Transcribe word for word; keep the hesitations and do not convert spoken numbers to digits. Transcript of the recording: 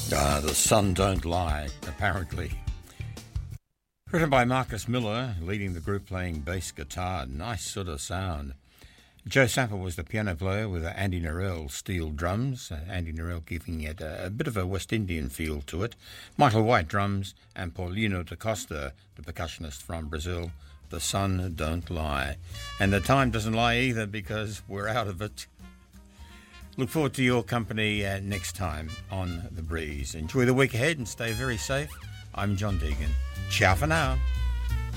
Uh, the Sun Don't Lie, apparently. Written by Marcus Miller, leading the group playing bass guitar. Nice sort of sound. Joe Sapper was the piano player with Andy Narell steel drums. Uh, Andy Narell giving it a, a bit of a West Indian feel to it. Michael White drums and Paulino da Costa, the percussionist from Brazil. The Sun Don't Lie. And the time doesn't lie either because we're out of it. Look forward to your company uh, next time on The Breeze. Enjoy the week ahead and stay very safe. I'm John Deegan. Ciao for now.